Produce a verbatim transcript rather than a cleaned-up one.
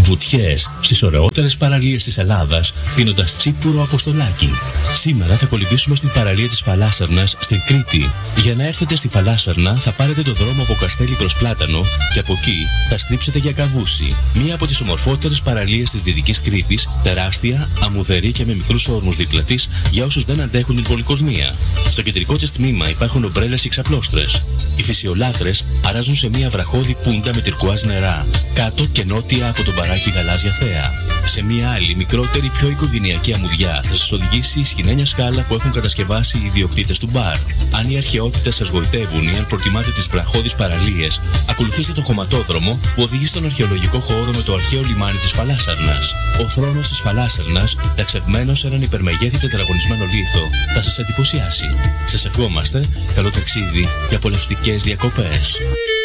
Βουτιές στις ωραιότερες παραλίες της Ελλάδας, πίνοντας τσίπουρο αποστολάκι. Σήμερα θα κολυμπήσουμε στην παραλία της Φαλάσσαρνας στην Κρήτη. Για να έρθετε στη Φαλάσσαρνα θα πάρετε το δρόμο από Καστέλι προς Πλάτανο και από εκεί θα στρίψετε για Καβούση. Μία από τις ομορφότερες παραλίες της Δυτικής Κρήτης, τεράστια, αμμουδερή και με μικρούς όρμους δίπλα της για όσους δεν αντέχουν την πολυκοσμία. Στο κεντρικό της τμήμα υπάρχουν ομπρέλες και ξαπλώστρες. Οι φυσιολάτρες αράζουν σε μία βραχώδη πούντα με τυρκουάζ νερά, κάτω και νότια από τον παράκι Γαλάζια Θέα. Σε μία άλλη, μικρότερη, πιο οικογενειακή αμμουδιά θα σας οδηγήσει η σχοινένια σκάλα που έχουν κατασκευάσει οι ιδιοκτήτες του μπαρ. Αν οι αρχαιότητες σας γοητεύουν ή αν προτιμάτε τις βραχώδεις παραλίες, ακολουθήστε το χωματόδρομο που οδηγεί στον αρχαιολογικό χώρο με το αρχαίο λιμάνι της Φαλάσσαρνας. Ο θρόνος της Φαλάσσαρνας, ταξευμένος σε έναν υπερμεγέθη τετραγωνισμένο λίθο, θα σας εντυπωσιάσει. Σας ευχόμαστε καλό ταξίδι και απολαυστικές διακοπές.